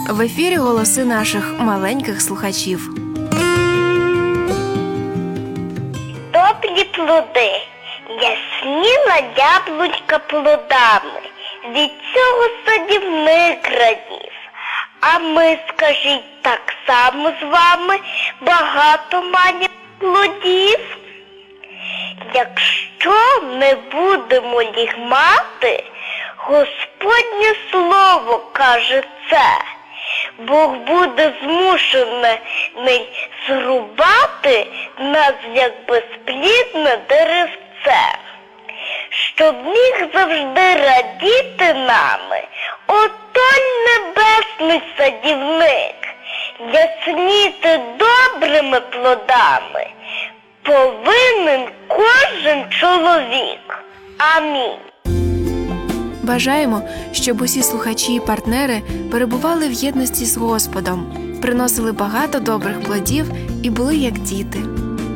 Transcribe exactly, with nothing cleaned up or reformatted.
В ефірі голоси наших маленьких слухачів. Добрі плоди, ясніла яблунька плодами, від цього садівник радів. А ми, скажіть, так само з вами багато маємо плодів? Якщо не будемо їх мати, Господнє слово каже це, Бог буде змушений зрубати нас, як безплідне деревце. Щоб міг завжди радіти нами отой небесний садівник, ясніти добрими плодами повинен кожен чоловік. Амінь. Бажаємо, щоб усі слухачі і партнери перебували в єдності з Господом, приносили багато добрих плодів і були як діти.